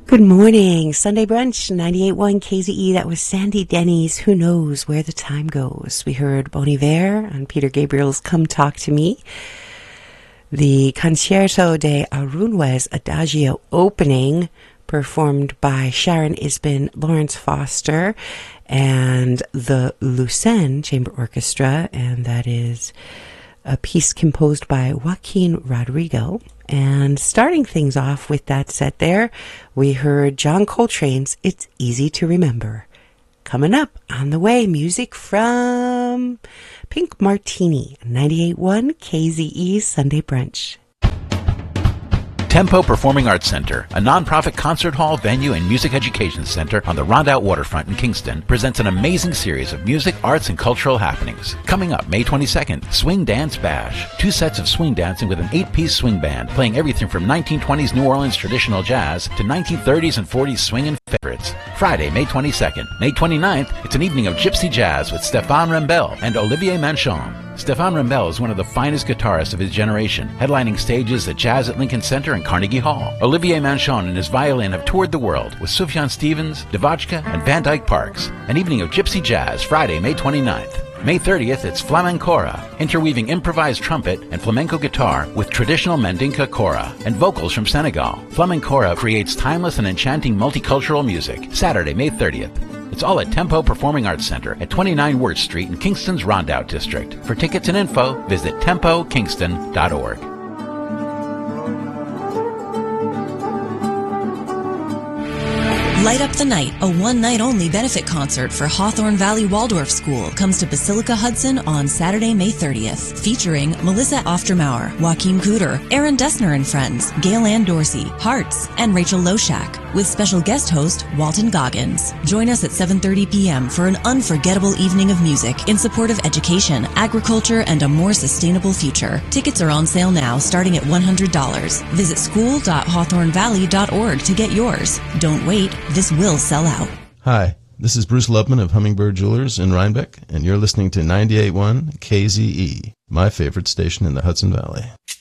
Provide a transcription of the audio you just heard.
Good morning. Sunday Brunch, 98.1 KZE. That was Sandy Denny's Who Knows Where the Time Goes. We heard Bon Iver on Peter Gabriel's Come Talk to Me. The Concierto de Aranjuez Adagio opening, performed by Sharon Isbin, Lawrence Foster, and the Lucerne Chamber Orchestra, and that is a piece composed by Joaquin Rodrigo. And starting things off with that set there, we heard John Coltrane's It's Easy to Remember. Coming up on the way, music from Pink Martini, 98.1 KZE Sunday Brunch. Tempo Performing Arts Center, a nonprofit concert hall, venue, and music education center on the Rondout waterfront in Kingston, presents an amazing series of music, arts, and cultural happenings. Coming up May 22nd, Swing Dance Bash. 2 sets of swing dancing with an 8-piece swing band, playing everything from 1920s New Orleans traditional jazz to 1930s and 40s swing and favorites. Friday, May 22nd. May 29th, it's an evening of gypsy jazz with Stéphane Rembel and Olivier Manchon. Stéphane Rembel is one of the finest guitarists of his generation, headlining stages at Jazz at Lincoln Center and Carnegie Hall. Olivier Manchon and his violin have toured the world with Sufjan Stevens, Devotchka, and Van Dyke Parks. An evening of gypsy jazz, Friday, May 29th. May 30th, it's Flamencora, interweaving improvised trumpet and flamenco guitar with traditional Mandinka kora and vocals from Senegal. Flamencora creates timeless and enchanting multicultural music. Saturday, May 30th. It's all at Tempo Performing Arts Center at 29 Wirt Street in Kingston's Rondout District. For tickets and info, visit tempokingston.org. Light Up the Night, a one-night-only benefit concert for Hawthorne Valley Waldorf School, comes to Basilica Hudson on Saturday, May 30th, featuring Melissa Oftermauer, Joaquin Cooter, Aaron Dessner and Friends, Gail Ann Dorsey, Hearts, and Rachel Loshak, with special guest host Walton Goggins. Join us at 7:30 p.m. for an unforgettable evening of music in support of education, agriculture, and a more sustainable future. Tickets are on sale now, starting at $100. Visit school.hawthornevalley.org to get yours. Don't wait. This will sell out. Hi, this is Bruce Lubman of Hummingbird Jewelers in Rhinebeck, and you're listening to 98.1 KZE, my favorite station in the Hudson Valley.